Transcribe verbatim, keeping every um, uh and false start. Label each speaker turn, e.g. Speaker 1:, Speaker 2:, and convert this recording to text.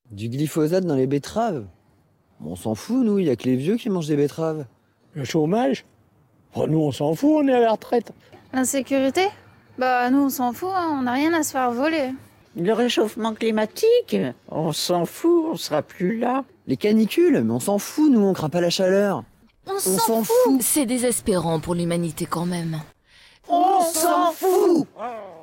Speaker 1: Du glyphosate dans les betteraves? On s'en fout, nous, il y a que les vieux qui mangent des betteraves.
Speaker 2: Le chômage? Oh, nous, on s'en fout, on est à la retraite.
Speaker 3: L'insécurité? Bah, nous, on s'en fout, hein, on n'a rien à se faire voler.
Speaker 4: Le réchauffement climatique? On s'en fout, on sera plus là.
Speaker 1: Les canicules? Mais on s'en fout, nous, on craint pas la chaleur.
Speaker 3: On,
Speaker 1: On
Speaker 3: s'en
Speaker 1: s'en
Speaker 3: fout.
Speaker 1: fout.
Speaker 5: C'est désespérant pour l'humanité quand même.
Speaker 1: On s'en fout.
Speaker 2: Ah.